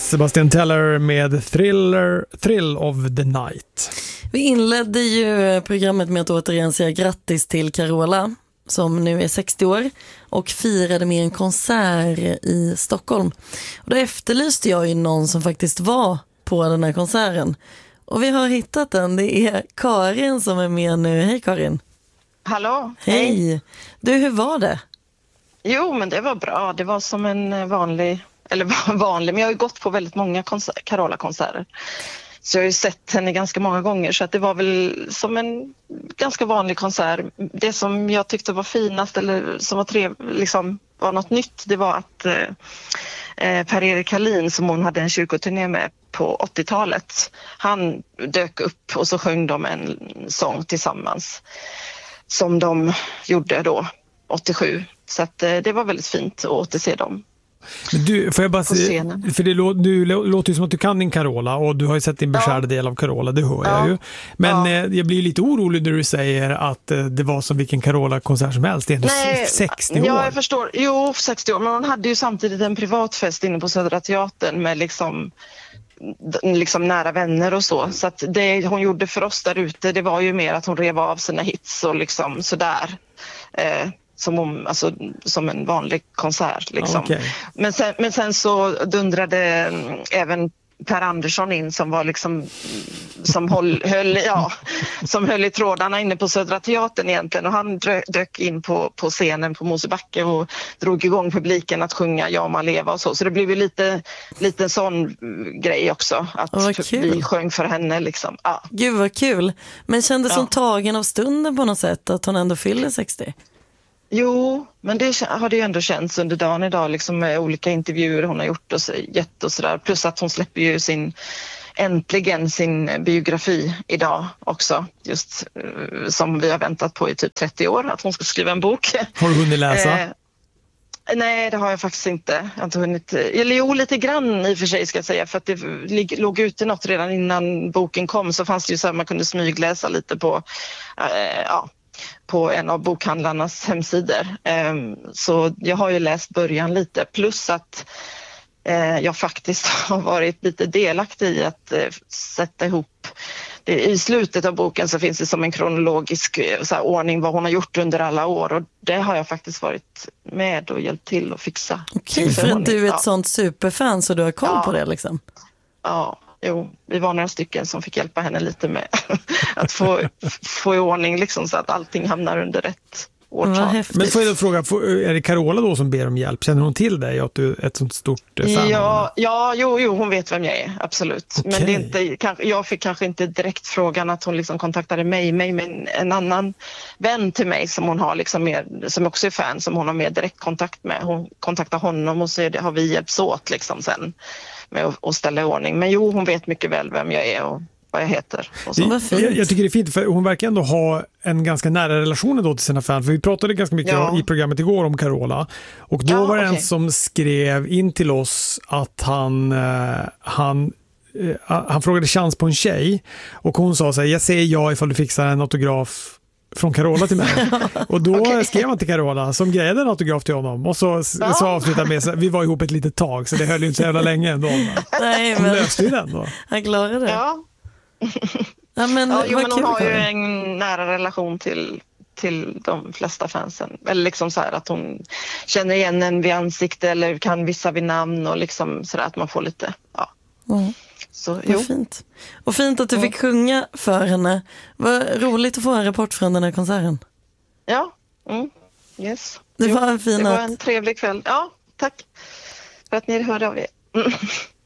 Sebastian Teller med Thrill of the Night. Vi inledde ju programmet med att återigen säga grattis till Carola som nu är 60 år och firade med en konsert i Stockholm. Och då efterlyste jag ju någon som faktiskt var på den här konserten. Och vi har hittat den. Det är Karin som är med nu. Hej Karin. Hallå. Hej. Du, hur var det? Jo, men det var bra. Det var som en vanlig, men jag har ju gått på väldigt många Carola-konserter. Så jag har ju sett henne ganska många gånger, så att det var väl som en ganska vanlig konsert. Det som jag tyckte var finast eller som var liksom var något nytt, det var att Per-Erik Hallin, som hon hade en kyrkoturné med på 80-talet, han dök upp och så sjöng de en sång tillsammans som de gjorde då 87. Så att det var väldigt fint att återse dem. Men du, får jag bara säga, för du låter ju som att du kan din Carola och du har ju sett din beskärda del av Carola, det hör jag ju. Men jag blir lite orolig när du säger att det var som vilken Carola-konsert som helst. Det är ändå 60 år. Ja, jag förstår. Jo, 60 år. Men hon hade ju samtidigt en privatfest inne på Södra Teatern med liksom nära vänner och så. Så att det hon gjorde för oss där ute, det var ju mer att hon rev av sina hits och liksom sådär. Som en vanlig konsert liksom. Okay. Men sen så dundrade även Per Andersson in som var liksom som höll i trådarna inne på Södra Teatern egentligen, och han dök in på scenen på Mosebacke och drog igång publiken att sjunga Ja man leva och så det blev ju lite sån grej också att vi sjöng för henne liksom. Ja. Gud vad kul. Men kändes som tagen av stunden på något sätt att hon ändå fyller 60? Jo, men det har det ju ändå känts under dagen idag liksom, med olika intervjuer hon har gjort och gett och sådär. Plus att hon släpper ju äntligen sin biografi idag också. Just som vi har väntat på i typ 30 år, att hon ska skriva en bok. Har du hunnit läsa? Nej, det har jag faktiskt inte. Jag har inte hunnit. Eller jo, lite grann i och för sig ska jag säga. För att det låg ute något redan innan boken kom, så fanns det ju så här man kunde smygläsa lite på en av bokhandlarnas hemsidor. Så jag har ju läst början lite. Plus att jag faktiskt har varit lite delaktig i att sätta ihop det. I slutet av boken så finns det som en kronologisk ordning vad hon har gjort under alla år. Och det har jag faktiskt varit med och hjälpt till att fixa. Okej, för att du är ett sånt superfan så du har koll på det liksom. Ja. Jo, vi var några stycken som fick hjälpa henne lite med att få i ordning liksom, så att allting hamnar under rätt årtal. Men får jag då fråga, är det Carola då som ber om hjälp? Känner hon till dig att du är ett sånt stort fan? Jo, hon vet vem jag är, absolut. Okay. Men det är inte, jag fick kanske inte direkt frågan att hon liksom kontaktade mig, men en annan vän till mig som hon har liksom som också är fan, som hon har mer direkt kontakt med. Hon kontaktar honom och så har vi hjälps åt liksom sen med att ställa i ordning. Men jo, hon vet mycket väl vem jag är och vad jag heter. Och så. Jag tycker det är fint, för hon verkar ändå ha en ganska nära relation då till sina fans. För vi pratade ganska mycket i programmet igår om Carola. Och då var det en som skrev in till oss att han frågade chans på en tjej. Och hon sa så här: jag säger ja ifall du fixar en autograf från Carola till mig. Och då skrev han till Carola som grejade en autograf till honom. Och så avslutade med så vi var ihop ett litet tag, så det höll ju inte så jävla länge ändå. Nej, men löste ju den då. Han klarade det. Ja. Men hon har ju en nära relation till de flesta fansen. Eller liksom så här att hon känner igen en vid ansikte eller kan vissa vid namn och liksom så där att man får lite Så, fint. Och fint att du fick sjunga för henne. Vad roligt att få en rapport från den här konserten. Ja, yes. Det var en fin Det var en trevlig kväll. Ja, tack för att ni hörde av er.